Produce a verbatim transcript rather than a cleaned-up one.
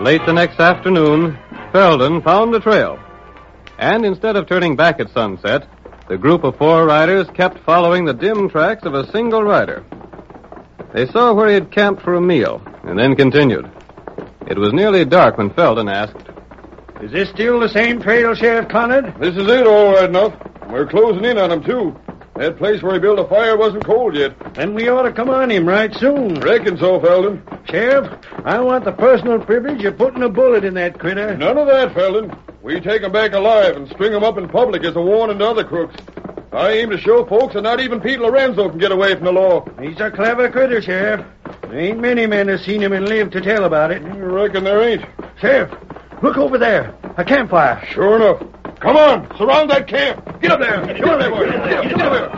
Late the next afternoon, Felden found the trail. And instead of turning back at sunset, the group of four riders kept following the dim tracks of a single rider. They saw where he had camped for a meal, and then continued. It was nearly dark when Felden asked, "Is this still the same trail, Sheriff Conard?" "This is it, all right enough. We're closing in on him, too. That place where he built a fire wasn't cold yet." "Then we ought to come on him right soon." "Reckon so, Felden." "Sheriff, I want the personal privilege of putting a bullet in that critter." "None of that, Felden. We take him back alive and string him up in public as a warning to other crooks. I aim to show folks that not even Pete Lorenzo can get away from the law." "He's a clever critter, Sheriff. There ain't many men have seen him and lived to tell about it." "I reckon there ain't." "Sheriff, look over there. A campfire." "Sure enough. Come on, surround that camp. Get up there. Get up there, boys. Get up there.